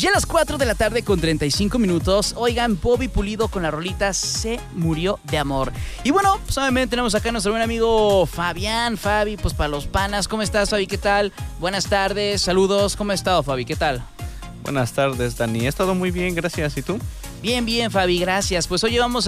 Ya a las 4 de la tarde con 35 minutos, oigan, Bobby Pulido con la rolita Se Murió de Amor. Y bueno, pues obviamente tenemos acá a nuestro buen amigo Fabián. Fabi, pues para los panas, ¿cómo estás, Fabi? ¿Qué tal? Buenas tardes, saludos, ¿cómo has estado, Fabi? ¿Qué tal? Buenas tardes, Dani. He estado muy bien, gracias. ¿Y tú? Bien, bien, Fabi, gracias. Pues oye, vamos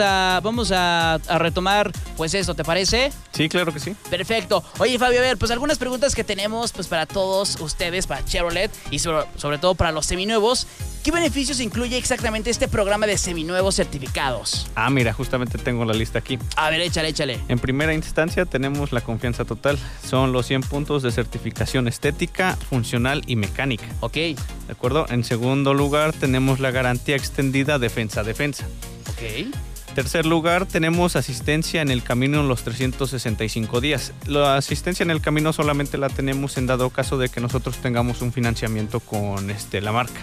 a retomar, pues esto, ¿te parece? Sí, claro que sí. Perfecto. Oye, Fabi, a ver, pues algunas preguntas que tenemos, pues para todos ustedes, para Chevrolet y sobre todo para los seminuevos. ¿Qué beneficios incluye exactamente este programa de seminuevos certificados? Mira, justamente tengo la lista aquí. A ver, échale. En primera instancia tenemos la confianza total. Son los 100 puntos de certificación estética, funcional y mecánica. Ok. ¿De acuerdo? En segundo lugar tenemos la garantía extendida defensa a defensa. Ok. Tercer lugar, tenemos asistencia en el camino en los 365 días. La asistencia en el camino solamente la tenemos en dado caso de que nosotros tengamos un financiamiento con la marca.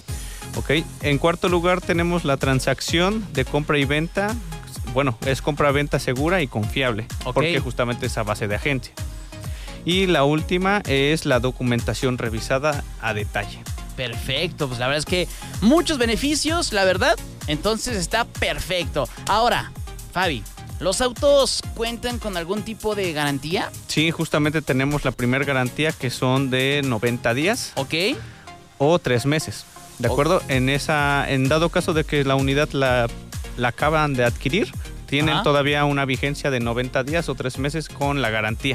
Ok. En cuarto lugar, tenemos la transacción de compra y venta. Bueno, es compra-venta segura y confiable, porque justamente es a base de agencia. Y la última es la documentación revisada a detalle. Perfecto, pues la verdad es que muchos beneficios, la verdad, entonces está perfecto. Ahora, Fabi, ¿los autos cuentan con algún tipo de garantía? Sí, justamente tenemos la primera garantía que son de 90 días. Ok. O 3 meses, ¿de acuerdo? En dado caso de que la unidad la acaban de adquirir, tienen todavía una vigencia de 90 días o 3 meses con la garantía.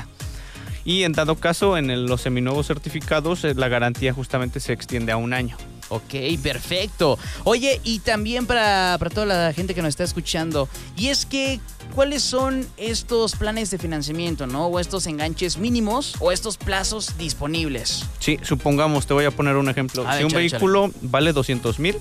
Y en dado caso, en los seminuevos certificados, la garantía justamente se extiende a 1 año. Ok, perfecto. Oye, y también para toda la gente que nos está escuchando, y es que, ¿cuáles son estos planes de financiamiento, no? O estos enganches mínimos o estos plazos disponibles. Sí, supongamos, te voy a poner un ejemplo. Si un vehículo vale 200,000,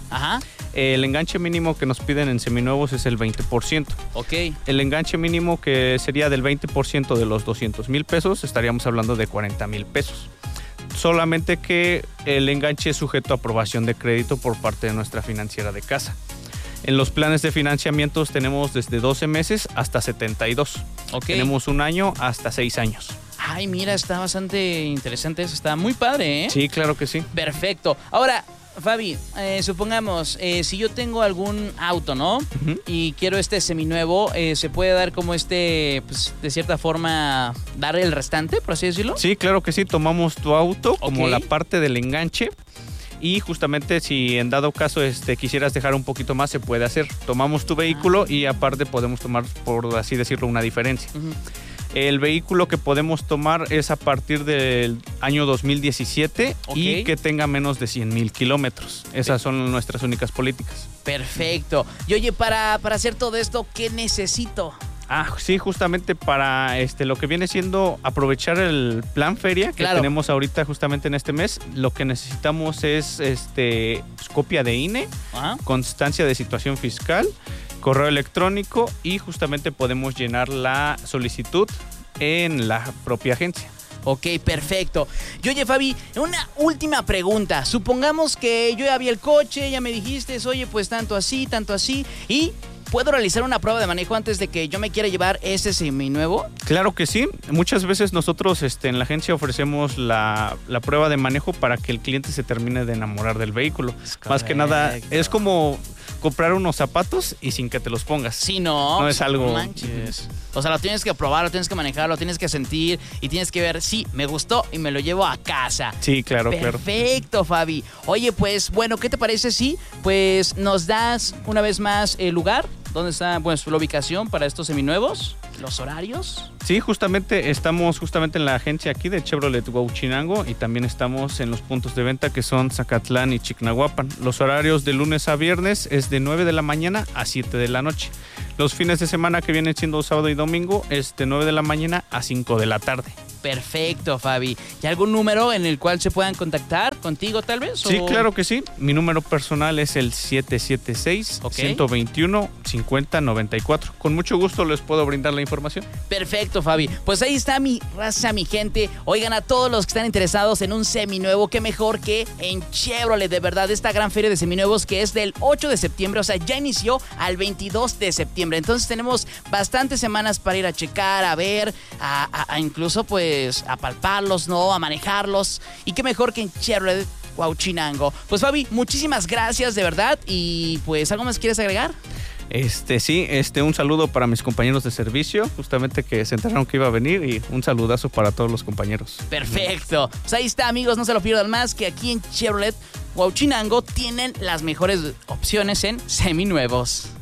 el enganche mínimo que nos piden en seminuevos es el 20%. Ok. El enganche mínimo que sería del 20% de los 200,000 pesos, estaríamos hablando de 40,000 pesos. Solamente que el enganche es sujeto a aprobación de crédito por parte de nuestra financiera de casa. En los planes de financiamientos tenemos desde 12 meses hasta 72. Tenemos 1 año hasta 6 años. Ay, mira, está bastante interesante eso, está muy padre, ¿eh? Sí, claro que sí. Perfecto. Ahora, Fabi, supongamos, si yo tengo algún auto, ¿no? Y quiero este seminuevo, ¿se puede dar como pues, de cierta forma, dar el restante, por así decirlo? Sí, claro que sí. Tomamos tu auto como la parte del enganche. Y justamente si en dado caso quisieras dejar un poquito más, se puede hacer. Tomamos tu vehículo y aparte podemos tomar, por así decirlo, una diferencia. El vehículo que podemos tomar es a partir del año 2017 y que tenga menos de 100,000 kilómetros. Esas son nuestras únicas políticas. Perfecto. Y oye, para hacer todo esto, ¿qué necesito? Sí, justamente para lo que viene siendo aprovechar el plan feria que tenemos ahorita justamente en este mes, lo que necesitamos es copia de INE, constancia de situación fiscal, correo electrónico y justamente podemos llenar la solicitud en la propia agencia. Ok, perfecto. Y oye, Fabi, una última pregunta. Supongamos que yo ya vi el coche, ya me dijiste, oye, pues tanto así, y ¿puedo realizar una prueba de manejo antes de que yo me quiera llevar ese seminuevo? Claro que sí. Muchas veces nosotros en la agencia ofrecemos la prueba de manejo para que el cliente se termine de enamorar del vehículo. Más que nada, es como comprar unos zapatos y sin que te los pongas. Sí, no. No es algo... manches. O sea, lo tienes que probar, lo tienes que manejar, lo tienes que sentir y tienes que ver, sí, me gustó y me lo llevo a casa. Sí, claro. Perfecto, Fabi. Oye, pues, bueno, ¿qué te parece si pues nos das una vez más el lugar? ¿Dónde está pues, la ubicación para estos seminuevos? ¿Los horarios? Sí, justamente estamos en la agencia aquí de Chevrolet Huauchinango y también estamos en los puntos de venta que son Zacatlán y Chignahuapan. Los horarios de lunes a viernes es de 9 de la mañana a 7 de la noche. Los fines de semana que vienen siendo sábado y domingo es de 9 de la mañana a 5 de la tarde. Perfecto, Fabi. ¿Y algún número en el cual se puedan contactar contigo, tal vez? Sí, claro que sí. Mi número personal es el 776-121-5094. Con mucho gusto les puedo brindar la información. Perfecto, Fabi. Pues ahí está mi raza, mi gente. Oigan, a todos los que están interesados en un seminuevo, qué mejor que en Chevrolet, de verdad, esta gran feria de seminuevos que es del 8 de septiembre, o sea, ya inició al 22 de septiembre. Entonces tenemos bastantes semanas para ir a checar, a ver, a incluso pues a palparlos, ¿no? A manejarlos. Y qué mejor que en Chevrolet Huauchinango. Pues Fabi, muchísimas gracias de verdad y pues ¿algo más quieres agregar? Sí, un saludo para mis compañeros de servicio, justamente que se enteraron que iba a venir, y un saludazo para todos los compañeros. Perfecto. Pues ahí está, amigos, no se lo pierdan más, que aquí en Chevrolet Huauchinango tienen las mejores opciones en seminuevos.